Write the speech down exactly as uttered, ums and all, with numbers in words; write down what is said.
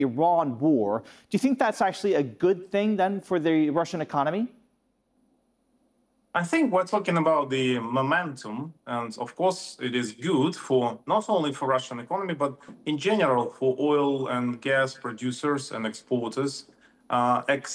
Iran war. Do you think that's actually a good thing then for the Russian economy? I think we're talking about the momentum, and of course, it is good for not only for Russian economy, but in general for oil and gas producers and exporters. Uh,